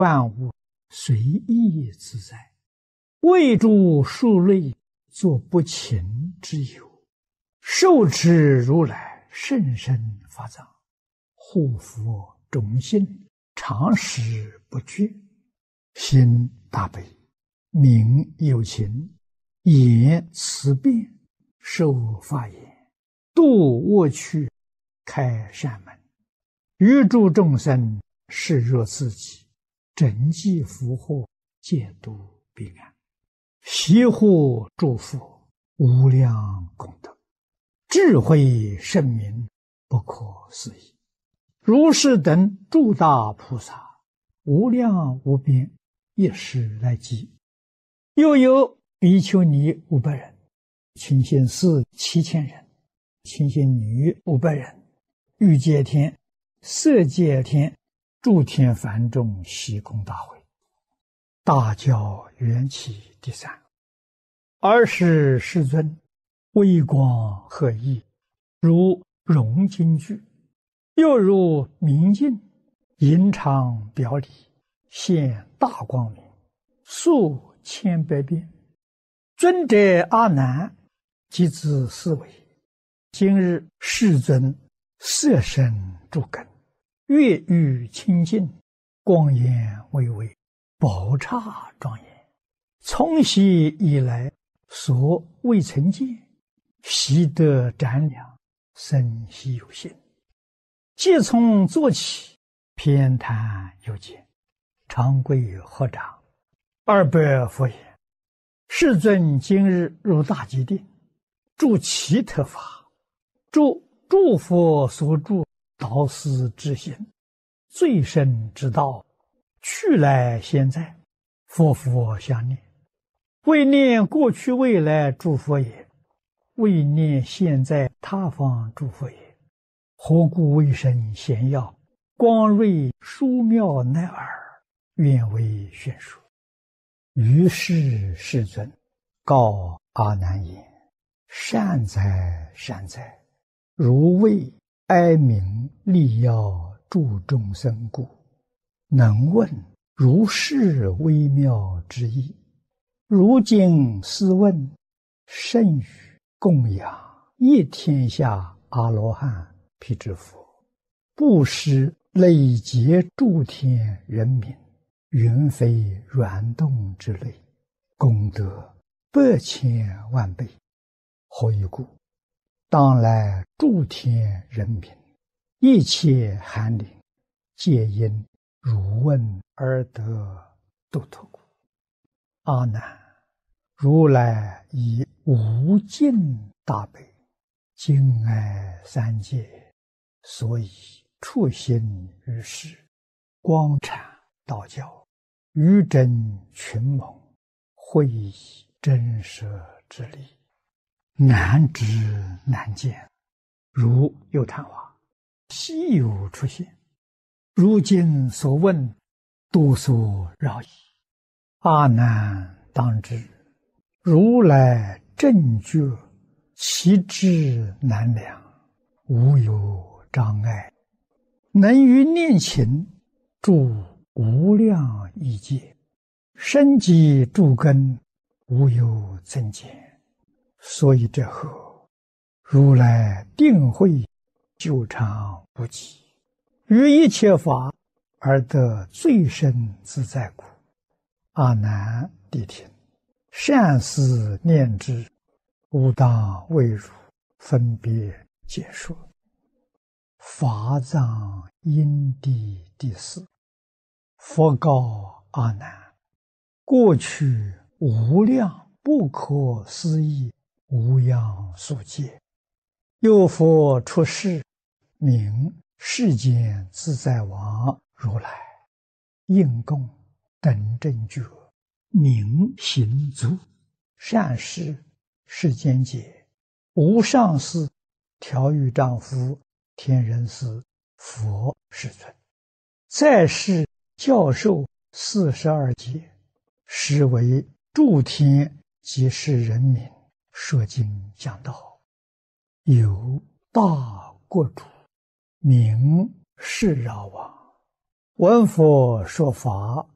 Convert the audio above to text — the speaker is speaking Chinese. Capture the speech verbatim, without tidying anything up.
万物随意自在，为诸数类作不勤之有，受持如来甚深法藏，护佛众信，常时不绝，心大悲，名有情，言慈悲，受法言，度恶趣，开善门，于诸众生视若自己，整济福祸，戒度彼岸，悉护诸佛，无量功德，智慧圣明，不可思议。如是等诸大菩萨，无量无边，一时来集。又有比丘尼五百人，清心寺七千人，清心女五百人，欲界天、色界天、诸天梵众悉空大会，大教缘起第三。尔时世尊微光和熠，如融金具，又如明镜，隐常表里，现大光明，数千百变。尊者阿难即自思维：今日世尊色身诸根，月欲清净，光颜巍巍，宝刹庄严，从昔以来所未曾见，习得瞻量，生希有心。即从坐起，偏袒有见，长跪合掌，二百佛言：世尊今日入大吉定，住其特法，住诸佛所住导师之心，最深之道，去来现在，佛佛相念，为念过去未来诸佛也，为念现在他方诸佛也。何故为身显耀，光瑞殊妙乃尔，愿为宣说。于是世尊告阿难言：善哉善哉，如为哀鸣利要助众生故，能问如是微妙之意。如今斯问，甚于供养一天下阿罗汉辟支佛，布施累劫诸天人民，云非软动之类，功德百千万倍。何以故？当来诸天人民，一切寒灵，皆因汝问而得度脱故。阿难，如来以无尽大悲，敬爱三界，所以处心于世，光阐道教，于真群盟，会以真实之理，难知难见，如有昙花，稀有出现。如今所问，多所扰矣。阿难当知，如来正觉，其智难量，无有障碍，能于念勤住无量异界，深积诸根，无有增减。所以这后，如来定慧久长不极，于一切法而得最深自在故。阿难谛听，善思念之，吾当为汝分别解说。法藏因地第四。佛告阿难：过去无量不可思议无量数劫，有佛出世，名世间自在王如来，应供等正觉，名行足，善事世间解，无上士、调御丈夫、天人师、佛世尊，在世教授四十二劫，实为诸天及世人民说经讲道。有大国主，名释饶王，闻佛说法，